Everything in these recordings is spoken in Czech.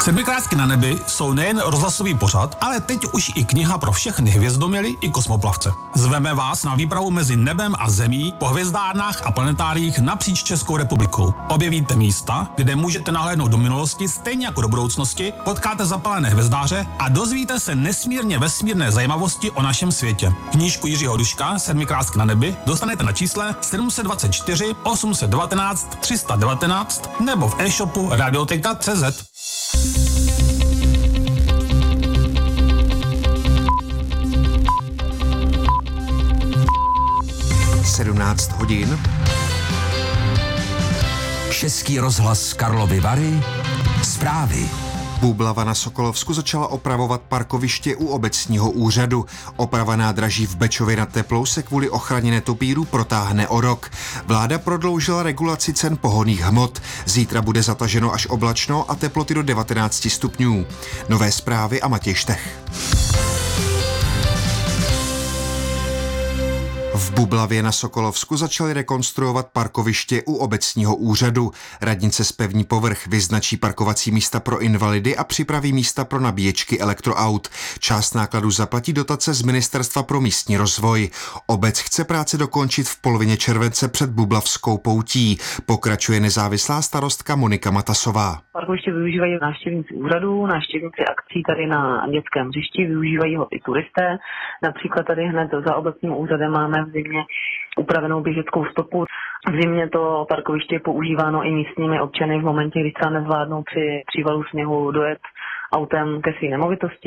Sedmikrátky na nebi jsou nejen rozhlasový pořad, ale teď už i kniha pro všechny hvězdoměly i kosmoplavce. Zveme vás na výpravu mezi nebem a zemí po hvězdárnách a planetáriích napříč Českou republikou. Objevíte místa, kde můžete nahlédnout do minulosti stejně jako do budoucnosti, potkáte zapalené hvězdáře a dozvíte se nesmírně vesmírné zajímavosti o našem světě. Knížku Jiřího Duška Sedmikrátky na nebi dostanete na čísle 724 819 319 nebo v e-shopu Radioteka.cz. 17 hodin. Český rozhlas Karlovy Vary. Zprávy. Bublava na Sokolovsku začala opravovat parkoviště u obecního úřadu. Oprava nádraží v Bečově nad Teplou se kvůli ochraně netopýrů protáhne o rok. Vláda prodloužila regulaci cen pohonných hmot. Zítra bude zataženo až oblačno a teploty do 19 stupňů. Nové zprávy a Matěj Štech. V Bublavě na Sokolovsku začali rekonstruovat parkoviště u obecního úřadu. Radnice zpevní povrch, vyznačí parkovací místa pro invalidy a připraví místa pro nabíječky elektroaut. Část nákladů zaplatí dotace z Ministerstva pro místní rozvoj. Obec chce práce dokončit v polovině července před Bublavskou poutí. Pokračuje nezávislá starostka Monika Matasová. Parkoviště využívají návštěvníci úřadů, návštěvníci akcí tady na dětském hřišti, využívají ho i turisté. Například tady hned za obecním úřadem máme v zimě upravenou běžeckou stopu. V zimě to parkoviště je používáno i místními občany v momentě, kdy třeba nezvládnou při přívalu sněhu dojet autem ke své nemovitosti.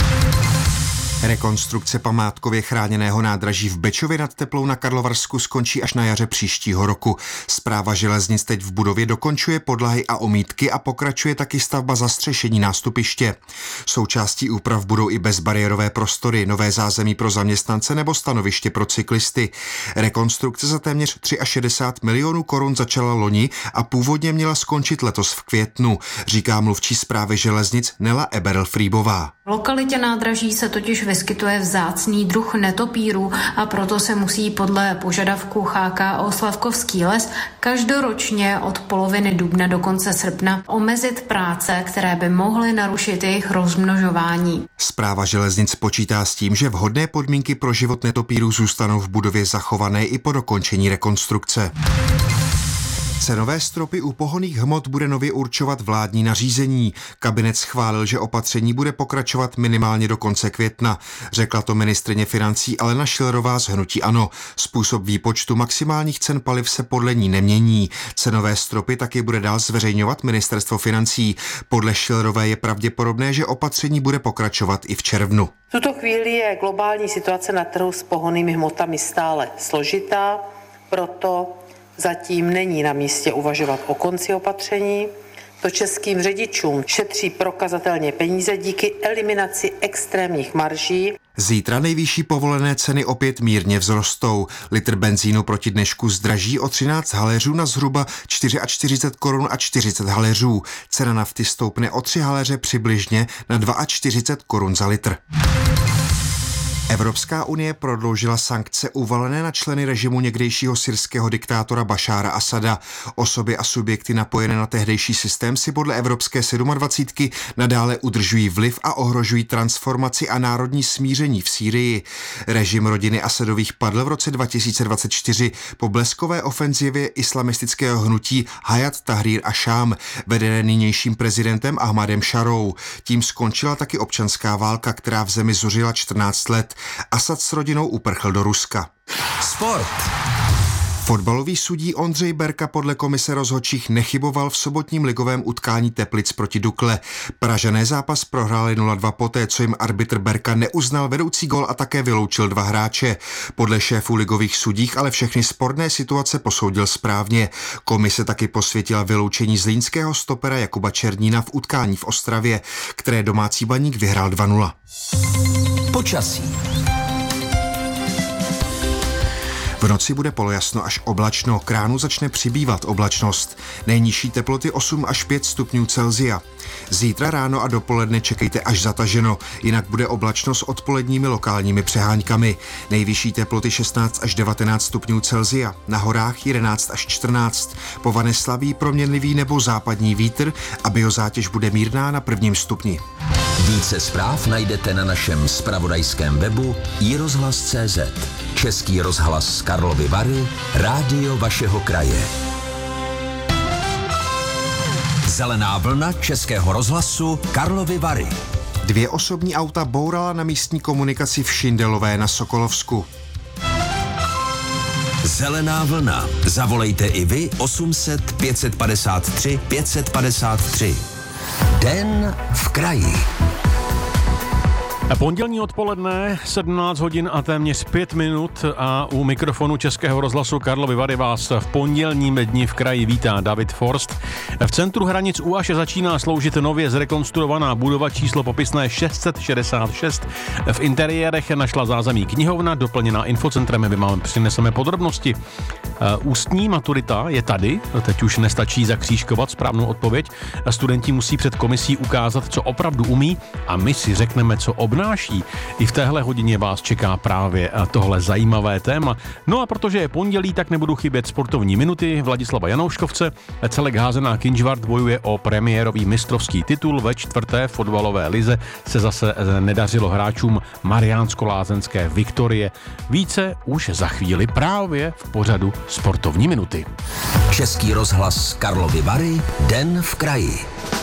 Rekonstrukce památkově chráněného nádraží v Bečově nad Teplou na Karlovarsku skončí až na jaře příštího roku. Správa železnic teď v budově dokončuje podlahy a omítky a pokračuje taky stavba zastřešení nástupiště. Součástí úprav budou i bezbariérové prostory, nové zázemí pro zaměstnance nebo stanoviště pro cyklisty. Rekonstrukce za téměř 63 milionů korun začala loni a původně měla skončit letos v květnu, říká mluvčí správy železnic Nela Eberl-Frýbová. V lokalitě nádraží se totiž vyskytuje vzácný druh netopýrů a proto se musí podle požadavku HKO Slavkovský les každoročně od poloviny dubna do konce srpna omezit práce, které by mohly narušit jejich rozmnožování. Správa železnic počítá s tím, že vhodné podmínky pro život netopýrů zůstanou v budově zachované i po dokončení rekonstrukce. Cenové stropy u pohonných hmot bude nově určovat vládní nařízení. Kabinet schválil, že opatření bude pokračovat minimálně do konce května. Řekla to ministryně financí Alena Schillerová z hnutí ANO. Způsob výpočtu maximálních cen paliv se podle ní nemění. Cenové stropy taky bude dál zveřejňovat ministerstvo financí. Podle Schillerové je pravděpodobné, že opatření bude pokračovat i v červnu. V tuto chvíli je globální situace na trhu s pohonnými hmotami stále složitá, proto zatím není na místě uvažovat o konci opatření. To českým řidičům šetří prokazatelně peníze díky eliminaci extrémních marží. Zítra nejvyšší povolené ceny opět mírně vzrostou. Litr benzínu proti dnešku zdraží o 13 haléřů na zhruba 44 korun a 40 haléřů. Cena nafty stoupne o 3 haléře přibližně na 42 korun za litr. Evropská unie prodloužila sankce uvalené na členy režimu někdejšího syrského diktátora Bašára Asada. Osoby a subjekty napojené na tehdejší systém si podle Evropské 27 nadále udržují vliv a ohrožují transformaci a národní smíření v Sýrii. Režim rodiny Asadových padl v roce 2024 po bleskové ofenzivě islamistického hnutí Hayat Tahrir Ašam, vedené nynějším prezidentem Ahmadem Šarou. Tím skončila taky občanská válka, která v zemi zuřila 14 let. Asad s rodinou uprchl do Ruska. Sport. Fotbalový sudí Ondřej Berka podle komise rozhodčích nechyboval v sobotním ligovém utkání Teplic proti Dukle. Pražané zápas prohráli 0-2 poté, co jim arbitr Berka neuznal vedoucí gól a také vyloučil 2 hráče. Podle šéfů ligových sudích ale všechny sporné situace posoudil správně. Komise taky posvětila vyloučení zlínského stopera Jakuba Černína v utkání v Ostravě, které domácí Baník vyhrál 2-0. Počasí. V noci bude polojasno až oblačno, k ránu začne přibývat oblačnost. Nejnižší teploty 8 až 5 stupňů Celsia. Zítra ráno a dopoledne čekejte až zataženo, jinak bude oblačno s odpoledními lokálními přeháňkami. Nejvyšší teploty 16 až 19 stupňů Celsia, na horách 11 až 14. Po vane slabý proměnlivý nebo západní vítr a biozátěž bude mírná na 1. stupni. Více zpráv najdete na našem zpravodajském webu iRozhlas.cz. Český rozhlas Karlovy Vary, rádio vašeho kraje. Zelená vlna Českého rozhlasu Karlovy Vary. 2 osobní auta bourala na místní komunikaci v Šindelové na Sokolovsku. Zelená vlna. Zavolejte i vy 800 553 553. Den v kraji. Pondělní odpoledne, 17 hodin a téměř 5 minut a u mikrofonu Českého rozhlasu Karlovy Vary vás v pondělním dni v kraji vítá David Forst. V centru hranic Úaše začíná sloužit nově zrekonstruovaná budova číslo popisné 666. V interiérech našla zázemí knihovna, doplněná infocentrem, my vám přineseme podrobnosti. Ústní maturita je tady, teď už nestačí zakřížkovat správnou odpověď. Studenti musí před komisí ukázat, co opravdu umí a my si řekneme, co obnáší. I v téhle hodině vás čeká právě tohle zajímavé téma. No a protože je pondělí, tak nebudu chybět sportovní minuty Vladislava Janouškovce. Celek házená Kynžvart bojuje o premiérový mistrovský titul. Ve 4. fotbalové lize se zase nedařilo hráčům Mariánsko-Lázeňské Viktorie. Více už za chvíli právě v pořadu Sportovní minuty. Český rozhlas Karlovy Vary, Den v kraji.